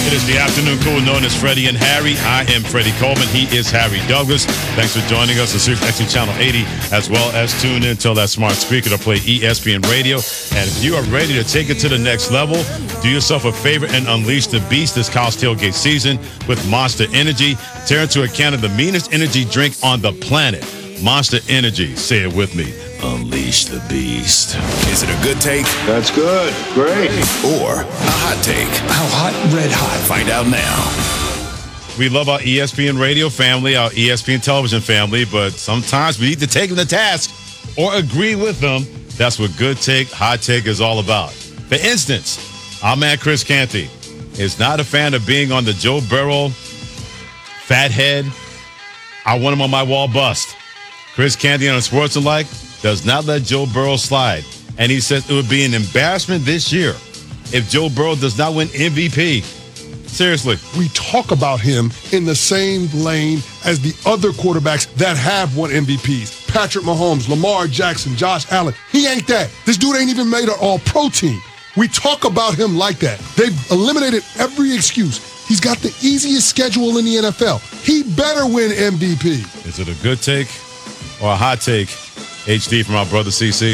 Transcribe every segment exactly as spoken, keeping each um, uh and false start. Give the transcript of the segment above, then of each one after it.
It is the afternoon cool known as Freddie and Harry. I am Freddie Coleman. He is Harry Douglas. Thanks for joining us on Sirius X M Channel eighty, as well as tune in till that smart speaker to play E S P N Radio. And if you are ready to take it to the next level, do yourself a favor and unleash the beast this college tailgate season with Monster Energy. Tear into a can of the meanest energy drink on the planet. Monster Energy. Say it with me. Unleash the beast. Is it a good take? That's good. Great. Or a hot take? How hot? Red hot. Find out now. We love our E S P N radio family, our E S P N television family, but sometimes we need to take them to task or agree with them. That's what good take, hot take is all about. For instance, our man Chris Canty is not a fan of being on the Joe Burrow fathead. I want him on my wall bust. Chris Canty on Sportsmanlike does not let Joe Burrow slide. And he says it would be an embarrassment this year if Joe Burrow does not win M V P. Seriously. We talk about him in the same lane as the other quarterbacks that have won M V Ps. Patrick Mahomes, Lamar Jackson, Josh Allen. He ain't that. This dude ain't even made an all-pro team. We talk about him like that. They've eliminated every excuse. He's got the easiest schedule in the N F L. He better win M V P. Is it a good take or a hot take? H D from our brother C C.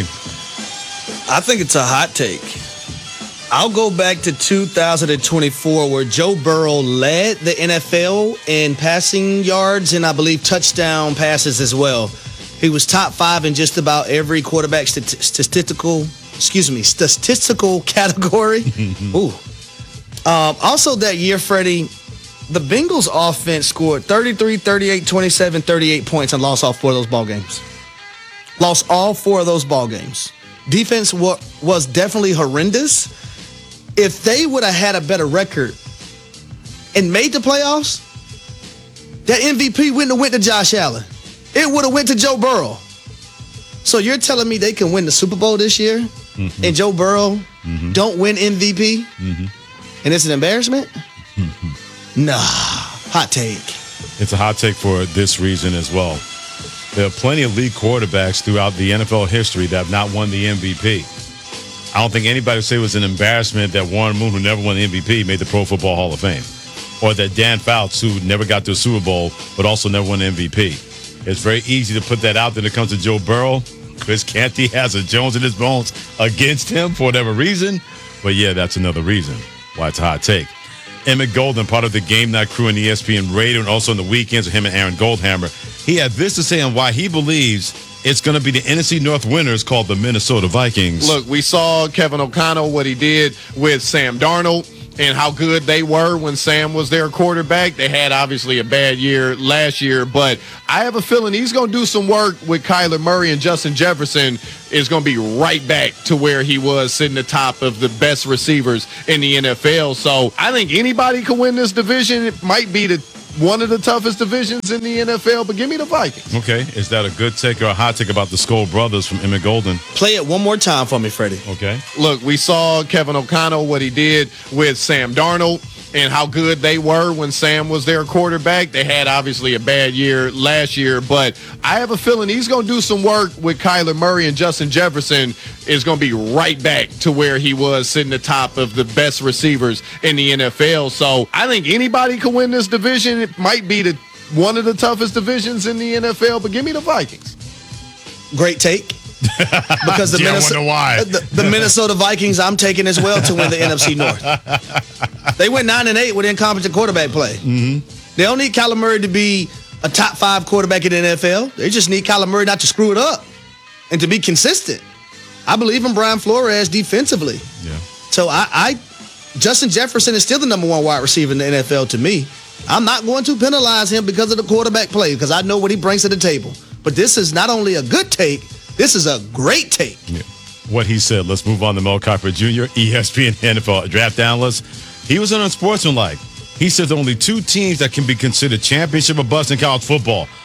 I think it's a hot take. I'll go back to two thousand twenty-four where Joe Burrow led the N F L in passing yards and I believe touchdown passes as well. He was top five in just about every quarterback st- statistical, excuse me, statistical category. Ooh. Um, also that year, Freddie, the Bengals offense scored thirty-three, thirty-eight, twenty-seven, thirty-eight points and lost all four of those ball games. Lost all four of those ball games. Defense wa- was definitely horrendous. If they would have had a better record and made the playoffs, that M V P wouldn't have went to Josh Allen. It would have went to Joe Burrow. So you're telling me they can win the Super Bowl this year mm-hmm. and Joe Burrow mm-hmm. don't win M V P? Mm-hmm. And it's an embarrassment? Mm-hmm. Nah, hot take. It's a hot take for this reason as well. There are plenty of league quarterbacks throughout the N F L history that have not won the M V P. I don't think anybody would say it was an embarrassment that Warren Moon, who never won the M V P, made the Pro Football Hall of Fame. Or that Dan Fouts, who never got to a Super Bowl, but also never won the M V P. It's very easy to put that out when it comes to Joe Burrow. Chris Canty has a Jones in his bones against him for whatever reason. But yeah, that's another reason why it's a hot take. Emmett Golden, part of the Game Night crew in E S P N Radio and also on the weekends with him and Aaron Goldhammer, he had this to say on why he believes it's going to be the N F C North winners called the Minnesota Vikings. Look, we saw Kevin O'Connell, what he did with Sam Darnold and how good they were when Sam was their quarterback. They had obviously a bad year last year, but I have a feeling he's going to do some work with Kyler Murray, and Justin Jefferson is going to be right back to where he was, sitting atop of the best receivers in the N F L. So I think anybody can win this division. It might be the one of the toughest divisions in the N F L, but give me the Vikings. Okay. Is that a good take or a hot take about the Skoll brothers from Emmett Golden? Play it one more time for me, Freddie. Okay. Look, we saw Kevin O'Connell, what he did with Sam Darnold and how good they were when Sam was their quarterback. They had obviously a bad year last year, but I have a feeling he's going to do some work with Kyler Murray, and Justin Jefferson is going to be right back to where he was, sitting atop of the best receivers in the N F L. So I think anybody can win this division. It might be the one of the toughest divisions in the N F L, but give me the Vikings. Great take. Because the, yeah, Minnesota, why. the, the Minnesota Vikings I'm taking as well to win the N F C North. They went nine and eight with incompetent quarterback play. Mm-hmm. They don't need Kyler Murray to be a top five quarterback in the N F L. They just need Kyler Murray not to screw it up and to be consistent. I believe in Brian Flores defensively. Yeah. So I, I Justin Jefferson is still the number one wide receiver in the N F L to me. I'm not going to penalize him because of the quarterback play because I know what he brings to the table. But this is not only a good take, this is a great take. Yeah. What he said. Let's move on to Mel Kiper Junior, E S P N N F L draft analyst. He was on Unsportsmanlike. He says only two teams that can be considered championship or bust in college football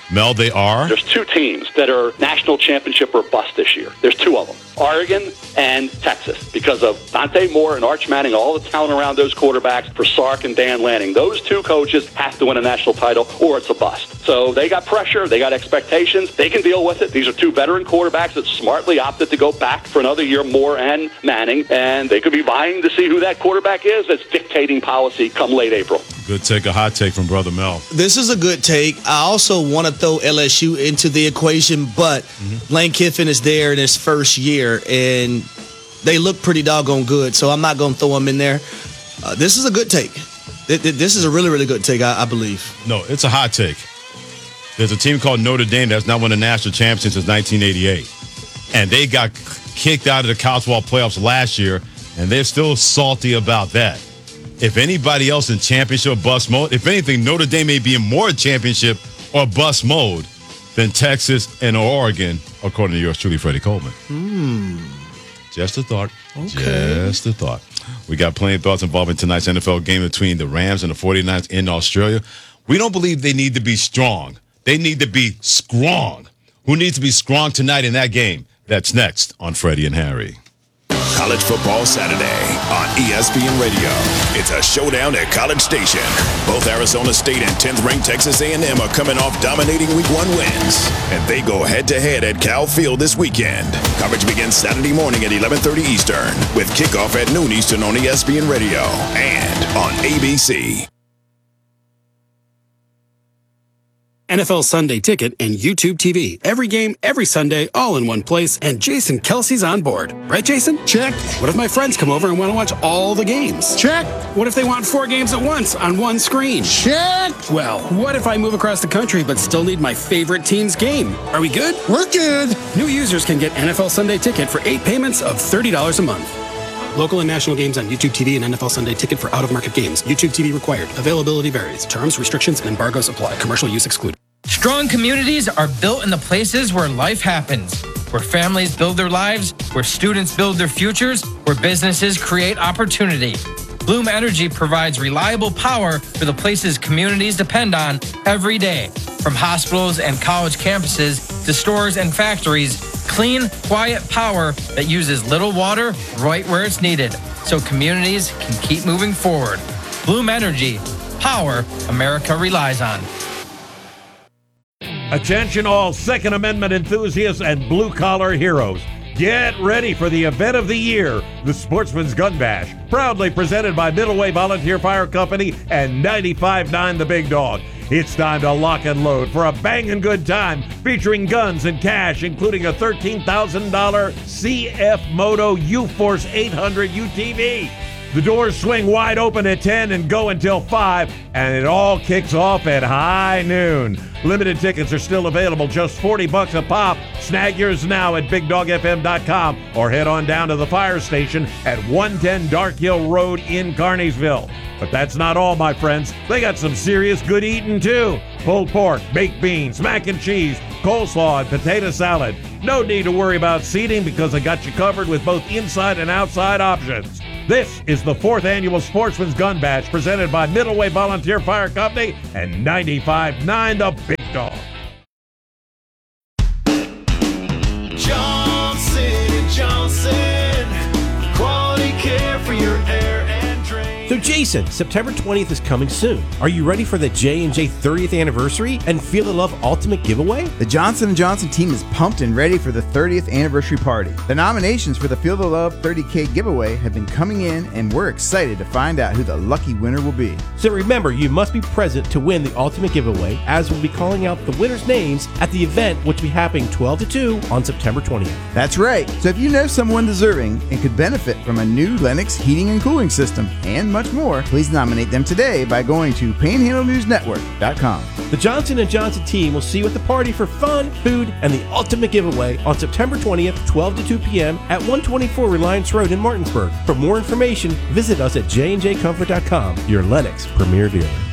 Mel, they are? There's two teams that are national championship or bust this year. There's two of them, Oregon and Texas, because of Dante Moore and Arch Manning, all the talent around those quarterbacks for Sark and Dan Lanning. Those two coaches have to win a national title or it's a bust. So they got pressure. They got expectations. They can deal with it. These are two veteran quarterbacks that smartly opted to go back for another year, Moore and Manning, and they could be vying to see who that quarterback is that's dictating policy come late April. Good take, a hot take from Brother Mel. This is a good take. I also want to throw L S U into the equation, but mm-hmm. Lane Kiffin is there in his first year, and they look pretty doggone good, so I'm not going to throw them in there. Uh, this is a good take. This is a really, really good take, I, I believe. No, it's a hot take. There's a team called Notre Dame that's not won a national championship since nineteen eighty-eight, and they got kicked out of the college football playoffs last year, and they're still salty about that. If anybody else in championship or bust mode, if anything, Notre Dame may be in more championship or bust mode than Texas and Oregon, according to yours truly, Freddie Coleman. Hmm. Just a thought. Okay. Just a thought. We got plenty of thoughts involving tonight's N F L game between the Rams and the forty-niners in Australia. We don't believe they need to be strong. They need to be strong. Who needs to be strong tonight in that game? That's next on Freddie and Harry. College Football Saturday on E S P N Radio. It's a showdown at College Station. Both Arizona State and tenth-ranked Texas A and M are coming off dominating Week One wins, and they go head-to-head at Cal Field this weekend. Coverage begins Saturday morning at eleven thirty Eastern, with kickoff at noon Eastern on E S P N Radio and on A B C. N F L Sunday Ticket and YouTube T V. Every game, every Sunday, all in one place, and Jason Kelsey's on board. Right, Jason? Check. What if my friends come over and want to watch all the games? Check. What if they want four games at once on one screen? Check. Well, what if I move across the country but still need my favorite team's game? Are we good? We're good. New users can get N F L Sunday Ticket for eight payments of thirty dollars a month. Local and national games on YouTube T V and N F L Sunday Ticket for out-of-market games. YouTube T V required. Availability varies. Terms, restrictions, and embargoes apply. Commercial use excluded. Strong communities are built in the places where life happens, where families build their lives, where students build their futures, where businesses create opportunity. Bloom Energy provides reliable power for the places communities depend on every day. From hospitals and college campuses to stores and factories, clean, quiet power that uses little water right where it's needed, so communities can keep moving forward. Bloom Energy, power America relies on. Attention all Second Amendment enthusiasts and blue-collar heroes. Get ready for the event of the year, the Sportsman's Gun Bash, proudly presented by Middleway Volunteer Fire Company and ninety-five point nine The Big Dog. It's time to lock and load for a banging good time featuring guns and cash, including a thirteen thousand dollars C F Moto U-Force eight hundred U T V. The doors swing wide open at ten and go until five, and it all kicks off at high noon. Limited tickets are still available, just forty bucks a pop. Snag yours now at big dog f m dot com or head on down to the fire station at one ten Dark Hill Road in Carneysville. But that's not all, my friends. They got some serious good eating, too. Pulled pork, baked beans, mac and cheese, coleslaw, and potato salad. No need to worry about seating because I got you covered with both inside and outside options. This is the fourth annual Sportsman's Gun Bash presented by Middleway Volunteer Fire Company and ninety-five point nine The Big Dog. Johnson and Johnson, quality care for your air and drain. So Jason, September twentieth is coming soon. Are you ready for the J and J thirtieth anniversary and Feel the Love Ultimate Giveaway? The Johnson and Johnson team is pumped and ready for the thirtieth anniversary party. The nominations for the Feel the Love thirty K giveaway have been coming in, and we're excited to find out who the lucky winner will be. So remember, you must be present to win the Ultimate Giveaway, as we'll be calling out the winners' names at the event, which will be happening twelve to two on September twentieth. That's right. So if you know someone deserving and could benefit from a new Lennox heating and cooling system and much more, please nominate them today by going to panhandle news network dot com. The Johnson and Johnson team will see you at the party for fun, food, and the ultimate giveaway on September twentieth, twelve to two p.m. at one twenty-four Reliance Road in Martinsburg. For more information, visit us at j and j comfort dot com, your Lennox premier dealer.